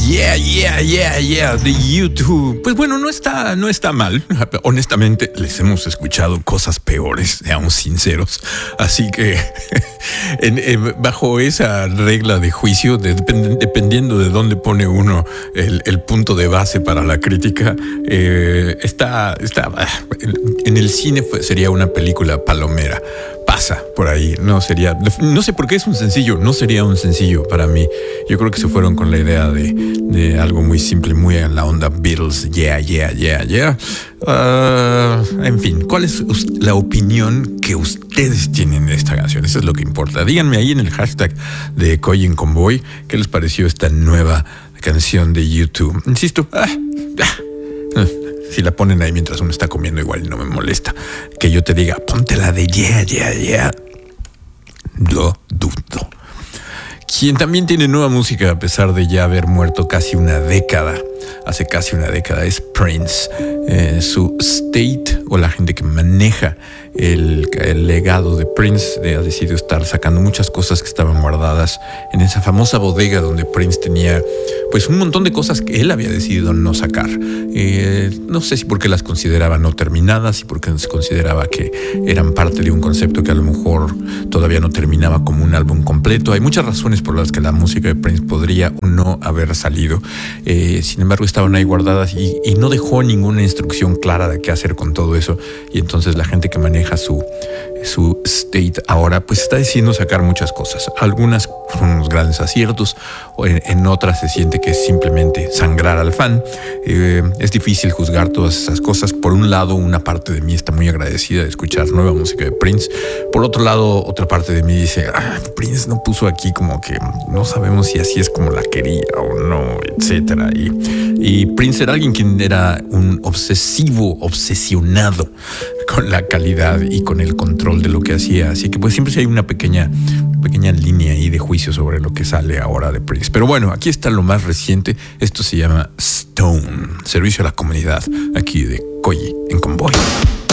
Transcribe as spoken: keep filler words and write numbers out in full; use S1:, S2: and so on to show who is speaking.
S1: Yeah, yeah, yeah, yeah, de YouTube. Pues bueno, no está, no está mal. Honestamente, les hemos escuchado cosas peores, seamos sinceros. Así que, en, en, bajo esa regla de juicio, de, depend, dependiendo de dónde pone uno el, el punto de base para la crítica, eh, está, está en el cine fue, sería una película palomera. Pasa por ahí, no sería, no sé por qué es un sencillo, no sería un sencillo para mí. Yo creo que se fueron con la idea de, de algo muy simple, muy en la onda Beatles, yeah, yeah, yeah, yeah. Uh, en fin, ¿cuál es la opinión que ustedes tienen de esta canción? Eso es lo que importa. Díganme ahí en el hashtag de Coy en Convoy qué les pareció esta nueva canción de YouTube. Insisto, ah, ah. Si la ponen ahí mientras uno está comiendo, igual no me molesta. Que yo te diga, ponte la de yeah, yeah, yeah. Lo dudo. Quien también tiene nueva música a pesar de ya haber muerto casi una década, hace casi una década, es Prince. Eh, su State, o la gente que maneja el, el legado de Prince, de, ha decidido estar sacando muchas cosas que estaban guardadas en esa famosa bodega donde Prince tenía pues un montón de cosas que él había decidido no sacar. Eh, no sé si porque las consideraba no terminadas y porque se consideraba que eran parte de un concepto que a lo mejor todavía no terminaba como un álbum completo. Hay muchas razones por las que la música de Prince podría o no haber salido. Eh, sin embargo, estaban ahí guardadas y, y no dejó ninguna instrucción clara de qué hacer con todo eso. Y entonces la gente que maneja su, su State ahora pues está decidiendo sacar muchas cosas. Algunas son unos grandes aciertos, o en, en otras se siente que es simplemente sangrar al fan. Eh, es difícil juzgar todas esas cosas. Por un lado, una parte de mí está muy agradecida de escuchar nueva música de Prince. Por otro lado, otra parte de mí dice, ah, Prince no puso aquí como que no sabemos si así es como la quería o no, etcétera. Y, y Prince era alguien quien era un obsesivo, obsesionado con la calidad y con el control de lo que hacía. Así que pues siempre hay una pequeña, pequeña línea ahí de juicio sobre lo que sale ahora de Prince. Pero bueno, aquí está lo más reciente. Esto se llama Stone, servicio a la comunidad, aquí de Coy en Convoy.